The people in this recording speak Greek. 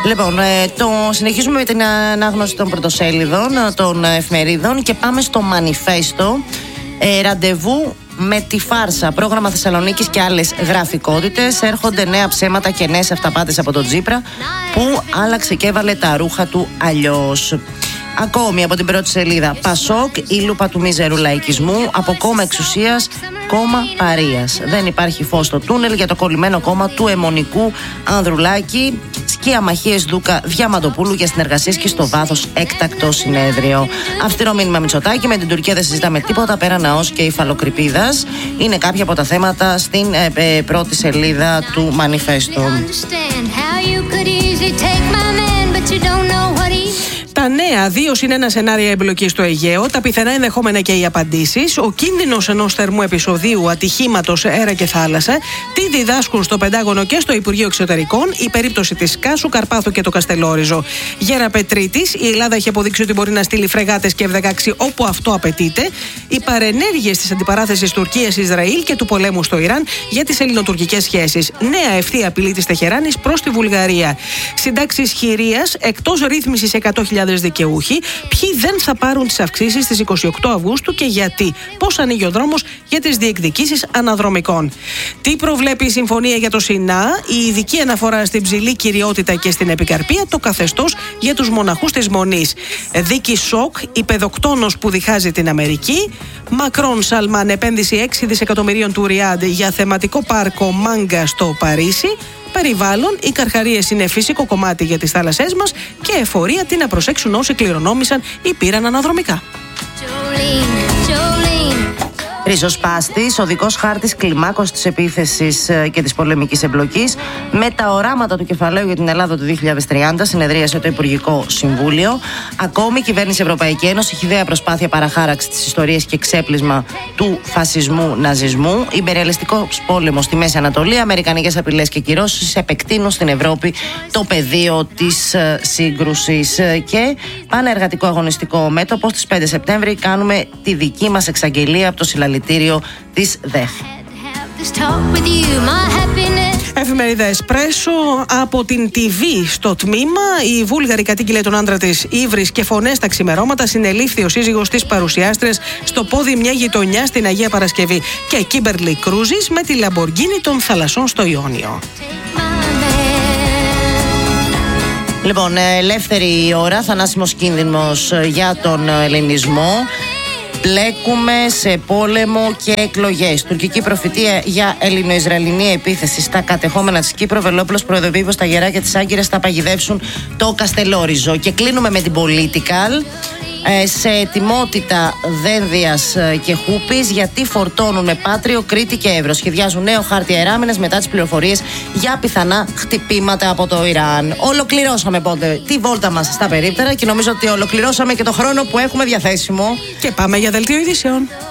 Λοιπόν, συνεχίζουμε με την ανάγνωση των πρωτοσέλιδων των εφημερίδων και πάμε στο Μανιφέστο. Ραντεβού με τη φάρσα. Πρόγραμμα Θεσσαλονίκης και άλλες γραφικότητες. Έρχονται νέα ψέματα και νέες αυταπάτες από τον Τσίπρα, που άλλαξε και έβαλε τα ρούχα του αλλιώς. Ακόμη από την πρώτη σελίδα, Πασόκ, η λούπα του μίζερου λαϊκισμού, από κόμμα εξουσίας, κόμμα παρείας. Δεν υπάρχει φως στο τούνελ για το κολλημένο κόμμα του αιμονικού Ανδρουλάκη. Σκία μαχίες Δούκα Διαμαντοπούλου για συνεργασίες και στο βάθος έκτακτο συνέδριο. Αυστηρό μήνυμα Μητσοτάκη, με την Τουρκία δεν συζητάμε τίποτα πέρα ναός και υφαλοκρηπίδας. Είναι κάποια από τα θέματα στην πρώτη σελίδα του Μανιφέστο. Τα νέα 2+1 σενάρια εμπλοκής στο Αιγαίο, τα πιθανά ενδεχόμενα και οι απαντήσεις, ο κίνδυνος ενός θερμού επεισοδίου ατυχήματος αέρα και θάλασσα, τι διδάσκουν στο Πεντάγωνο και στο Υπουργείο Εξωτερικών, η περίπτωση της Κάσου, Καρπάθου και το Καστελόριζο. Γέρα Πετρίτης, η Ελλάδα έχει αποδείξει ότι μπορεί να στείλει φρεγάτες και F-16 όπου αυτό απαιτείται. Οι παρενέργειες της αντιπαράθεσης Τουρκίας-Ισραήλ και του πολέμου στο Ιράν για τις ελληνοτουρκικές σχέσεις. Νέα ευθεία απειλή της Τεχεράνης προς τη Βουλγαρία. Συντάξεις χειρίας, εκτός ρύθμισης 100.000 δικαιούχοι. Ποιοι δεν θα πάρουν τις αυξήσεις στις 28 Αυγούστου και γιατί. Πώς ανοίγει ο δρόμος για τις διεκδικήσεις αναδρομικών. Τι προβλέπει η συμφωνία για το ΣΥΝΑ, η ειδική αναφορά στην ψηλή κυριότητα και στην επικαρπία, το καθεστώς για τους μοναχούς της Μονής. Δίκη σοκ, η παιδοκτόνος που διχάζει την Αμερική. Μακρόν Σαλμάν, επένδυση 6 δισεκατομμυρίων του Ριάντ για θεματικό πάρκο Μάγκα στο Παρίσι. Περιβάλλον, οι καρχαρίες είναι φυσικό κομμάτι για τις θάλασσές μας και εφορία τι να προσέξουν όσοι κληρονόμησαν ή πήραν αναδρομικά. Ριζοσπάστης, οδικός χάρτης κλιμάκωσης της επίθεσης και της πολεμικής εμπλοκής. Με τα οράματα του κεφαλαίου για την Ελλάδα του 2030 συνεδρίασε το Υπουργικό Συμβούλιο. Ακόμη, η κυβέρνηση Ευρωπαϊκή Ένωση χυδαία προσπάθεια παραχάραξη της ιστορίας και ξέπλυσμα του φασισμού-ναζισμού. Ιμπεριαλιστικός πόλεμος στη Μέση Ανατολή, αμερικανικές απειλές και κυρώσεις επεκτείνουν στην Ευρώπη το πεδίο της σύγκρουσης. Και πανεργατικό αγωνιστικό μέτωπο, στις 5 Σεπτέμβρη κάνουμε τη δική μας εξαγγελία από το συλλαλητήριο της ΔΕΦ. Εφημερίδα Εσπρέσο, από την TV στο τμήμα. Η Βούλγαρη κατήγγειλε τον άντρα της ύβρις και φωνές τα ξημερώματα. Συνελήφθη ο σύζυγος της παρουσιάστριας στο πόδι μια γειτονιά στην Αγία Παρασκευή. Και Κίμπερλι Κρούζης με τη Λαμποργκίνη των θαλασσών στο Ιόνιο. Λοιπόν, ελεύθερη ώρα, θανάσιμος κίνδυνος για τον ελληνισμό. Μπλέκουμε σε πόλεμο και εκλογές. Τουρκική προφητεία για ελληνοϊσραηλινή επίθεση στα κατεχόμενα της Κύπρου. Βελόπουλος προειδοποιεί πως τα γεράκια της Άγκυρας θα παγιδεύσουν το Καστελόριζο. Και κλείνουμε με την Political. Σε ετοιμότητα Δένδιας και Χούπης, γιατί φορτώνουν με Πάτριο, Κρήτη και Εύρο. Σχεδιάζουν νέο χάρτη αεράμενας μετά τις πληροφορίες για πιθανά χτυπήματα από το Ιράν. Ολοκληρώσαμε πότε τη βόλτα μας στα περίπτερα και νομίζω ότι ολοκληρώσαμε και το χρόνο που έχουμε διαθέσιμο. Και πάμε για δελτίο ειδήσεων.